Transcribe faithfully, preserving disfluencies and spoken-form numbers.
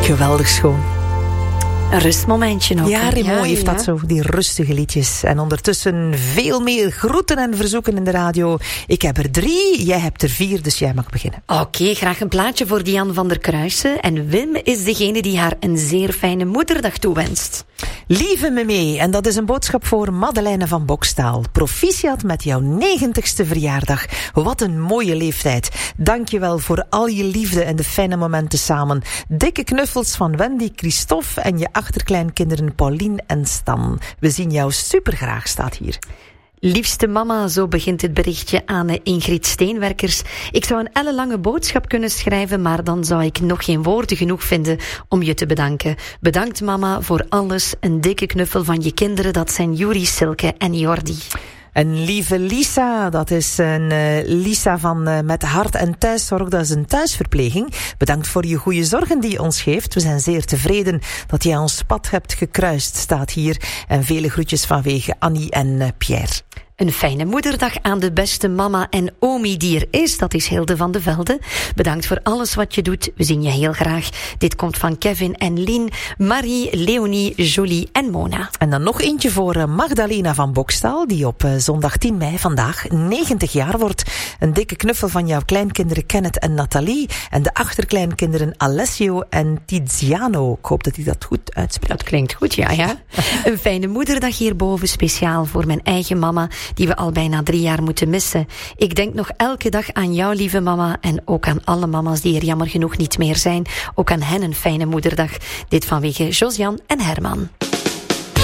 Geweldig schoon. Een rustmomentje ook. Ja, Raymond ja, heeft ja. dat zo, die rustige liedjes. En ondertussen veel meer groeten en verzoeken in de radio. Ik heb er drie, jij hebt er vier, dus jij mag beginnen. Oké, okay, graag een plaatje voor Diane van der Kruijsen. En Wim is degene die haar een zeer fijne moederdag toewenst. Lieve me mee, en dat is een boodschap voor Madeleine van Bokstaal. Proficiat met jouw negentigste verjaardag. Wat een mooie leeftijd. Dank je wel voor al je liefde en de fijne momenten samen. Dikke knuffels van Wendy, Christophe en je achterkleinkinderen Pauline en Stan. We zien jou supergraag, staat hier. Liefste mama, zo begint het berichtje aan Ingrid Steenwerkers. Ik zou een ellenlange boodschap kunnen schrijven, maar dan zou ik nog geen woorden genoeg vinden om je te bedanken. Bedankt mama voor alles. Een dikke knuffel van je kinderen, dat zijn Juri, Silke en Jordi. En lieve Lisa, dat is een uh, Lisa van uh, Met Hart en Thuiszorg, dat is een thuisverpleging. Bedankt voor je goede zorgen die je ons geeft. We zijn zeer tevreden dat jij ons pad hebt gekruist, staat hier. En vele groetjes vanwege Annie en uh, Pierre. Een fijne moederdag aan de beste mama en omi die er is. Dat is Hilde van de Velde. Bedankt voor alles wat je doet. We zien je heel graag. Dit komt van Kevin en Lien, Marie, Leonie, Jolie en Mona. En dan nog eentje voor Magdalena van Bokstaal, die op uh, zondag tien mei vandaag negentig jaar wordt. Een dikke knuffel van jouw kleinkinderen Kenneth en Nathalie. En de achterkleinkinderen Alessio en Tiziano. Ik hoop dat hij dat goed uitspreekt. Dat klinkt goed, ja, ja. Een fijne moederdag hierboven, speciaal voor mijn eigen mama, die we al bijna drie jaar moeten missen. Ik denk nog elke dag aan jou, lieve mama, en ook aan alle mama's die er jammer genoeg niet meer zijn. Ook aan hen een fijne moederdag. Dit vanwege Josian en Herman.